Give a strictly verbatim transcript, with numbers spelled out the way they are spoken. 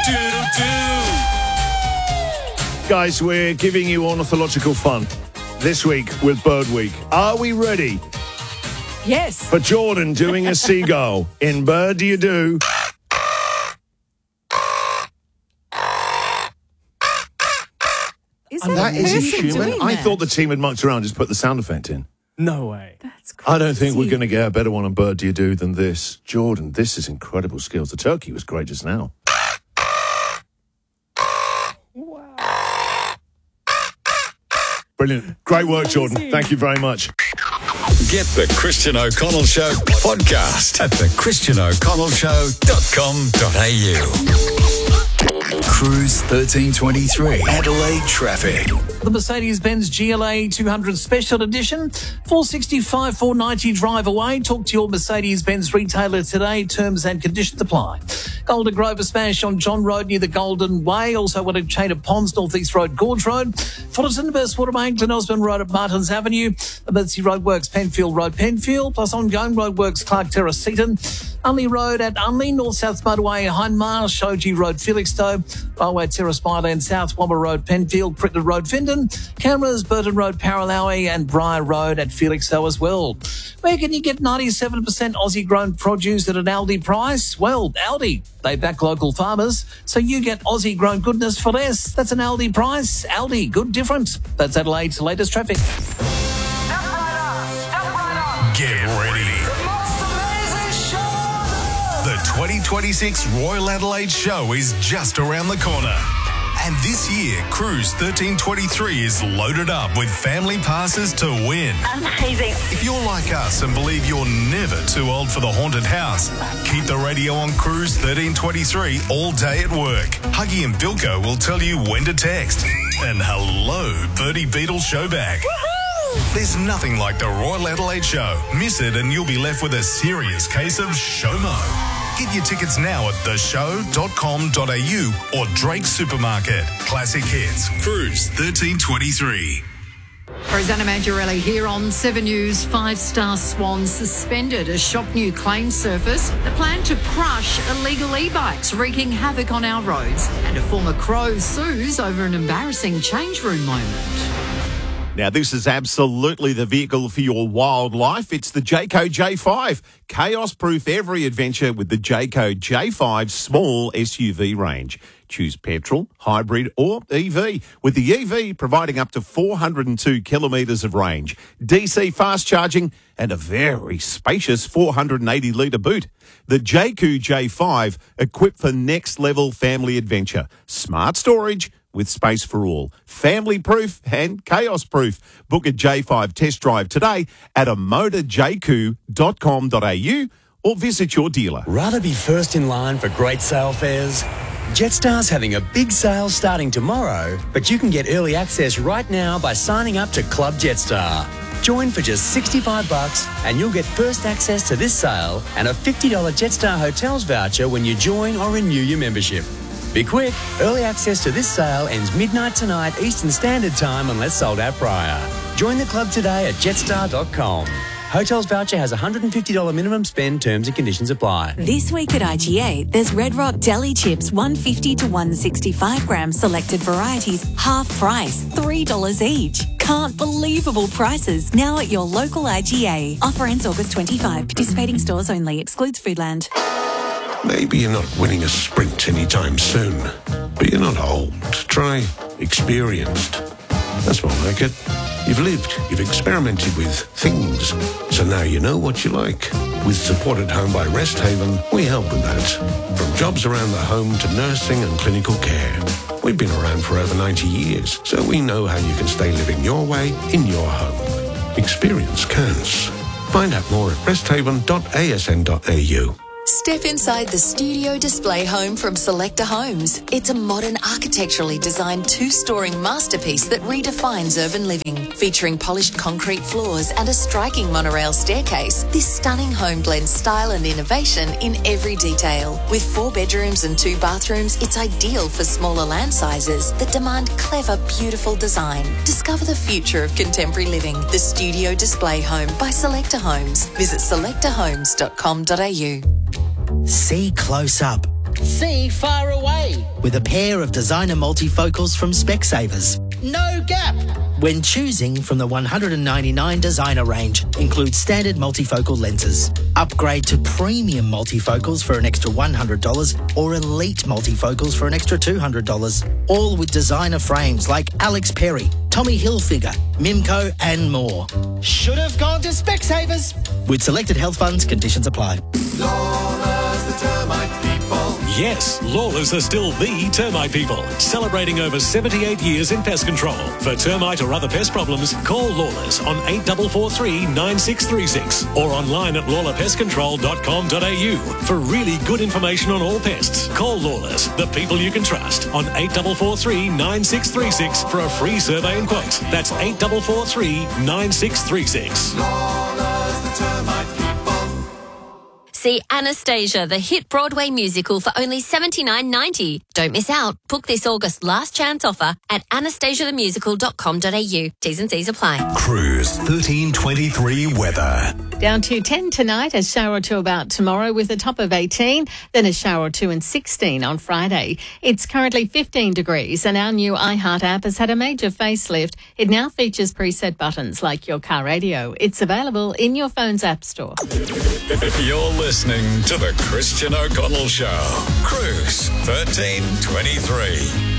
Guys, we're giving you ornithological fun this week with Bird Week. Are we ready Yes. for Jordan doing a seagull in Bird Do You Do? Is And that that a is person inhuman. doing I that? thought the team had mucked around, just put the sound effect in. No way. That's crazy. I don't think we're going to get a better one on Bird Do You Do than this. Jordan, this is incredible skills. The turkey was great just now. Brilliant. Great work, Jordan. Thank you very much. Get the Christian O'Connell Show podcast at the christian o'connell show dot com dot a u. Cruise thirteen twenty-three Adelaide traffic. The Mercedes-Benz G L A two hundred Special Edition, four sixty-five, four ninety drive away. Talk to your Mercedes-Benz retailer today. Terms and conditions apply. Golden Grover smash on John Road near the Golden Way. Also want a chain of ponds, North East Road, Gorge Road. Fullerton, Burst Watermain, Glen Osmond Road at Martins Avenue. Emergency Roadworks, Penfield Road, Penfield. Plus ongoing roadworks, Clark Terrace, Seaton. Unley Road at Unley, North South Motorway, Hindmarsh, Shoji Road, Felixstowe. Byway Terrace, Byland South, Womber Road, Penfield, Crittenden Road, Findon. Cameras, Burton Road, Paralawi and Briar Road at Felixstowe as well. Where can you get ninety-seven percent Aussie-grown produce at an Aldi price? Well, Aldi. They back local farmers, so you get Aussie-grown goodness for less. That's an Aldi price. Aldi, good difference. That's Adelaide's latest traffic. Get ready. The twenty twenty-six Royal Adelaide Show is just around the corner. And this year, Cruise thirteen twenty-three is loaded up with family passes to win. Amazing. If you're like us and believe you're never too old for the haunted house, keep the radio on Cruise thirteen twenty-three all day at work. Huggy and Bilko will tell you when to text. And hello, Bertie Beetle Showback. Woohoo! There's nothing like the Royal Adelaide Show. Miss it and you'll be left with a serious case of SHOMO. Get your tickets now at the show dot com dot a u or Drake Supermarket. Classic hits. Cruise thirteen twenty-three. Rosanna Mangiarelli here on Seven News. Five-star Swan suspended as shock new claims surface. The plan to crush illegal e-bikes wreaking havoc on our roads. And a former Crow sues over an embarrassing change room moment. Now, this is absolutely the vehicle for your wildlife. It's the Jayco J five. Chaos-proof every adventure with the Jayco J five small S U V range. Choose petrol, hybrid or E V, with the E V providing up to four hundred two kilometres of range, D C fast charging and a very spacious four hundred eighty litre boot. The Jayco J five, equipped for next-level family adventure. Smart storage with space for all. Family-proof and chaos-proof. Book a J five test drive today at a motor jayco dot com dot a u or visit your dealer. Rather be first in line for great sale fares? Jetstar's having a big sale starting tomorrow, but you can get early access right now by signing up to Club Jetstar. Join for just sixty-five bucks and you'll get first access to this sale and a fifty dollars Jetstar Hotels voucher when you join or renew your membership. Be quick, early access to this sale ends midnight tonight Eastern Standard Time unless sold out prior. Join the club today at jetstar dot com. Hotels voucher has a one hundred fifty dollars minimum spend. Terms and conditions apply. This week at I G A, there's Red Rock Deli Chips, one fifty to one sixty-five gram selected varieties, half price, three dollars each. Can't believable prices now at your local I G A. Offer ends August twenty-fifth. Participating stores only. Excludes Foodland. Maybe you're not winning a sprint anytime soon, but you're not old. Try experienced. That's more like it. You've lived, you've experimented with things, so now you know what you like. With Support at Home by Rest Haven, we help with that. From jobs around the home to nursing and clinical care. We've been around for over ninety years, so we know how you can stay living your way in your home. Experience counts. Find out more at rest haven dot a s n dot a u. Step inside the studio display home from Selector Homes. It's a modern, architecturally designed two-storing masterpiece that redefines urban living. Featuring polished concrete floors and a striking monorail staircase, this stunning home blends style and innovation in every detail. With four bedrooms and two bathrooms, it's ideal for smaller land sizes that demand clever, beautiful design. Discover the future of contemporary living. The studio display home by Selector Homes. Visit selector homes dot com dot a u. See close up. See far away. with a pair of designer multifocals from Specsavers. No gap! When choosing from the one hundred ninety-nine designer range, includes standard multifocal lenses. Upgrade to premium multifocals for an extra one hundred dollars or elite multifocals for an extra two hundred dollars. All with designer frames like Alex Perry, Tommy Hilfiger, Mimco and more. Should have gone to Specsavers. With selected health funds, conditions apply. Lawless, the termite people. Yes, Lawless are still the termite people, celebrating over seventy-eight years in pest control. For termite or other pest problems, call Lawless on eight four four three, nine six three six or online at lawler pest control dot com dot a u for really good information on all pests. Call Lawless, the people you can trust, on eight four four three, nine six three six for a free survey and quote. That's eight four four three, nine six three six. Lawless, the termite people. See Anastasia, the hit Broadway musical, for only seventy-nine ninety. Don't miss out. Book this August last chance offer at anastasia the musical dot com dot a u. T's and C's apply. Cruise thirteen twenty-three weather. Down to ten tonight, a shower or two about tomorrow with a top of eighteen, then a shower or two and sixteen on Friday. It's currently fifteen degrees and our new iHeart app has had a major facelift. It now features preset buttons like your car radio. It's available in your phone's app store. You're listening to the Christian O'Connell Show. Cruise thirteen twenty-three.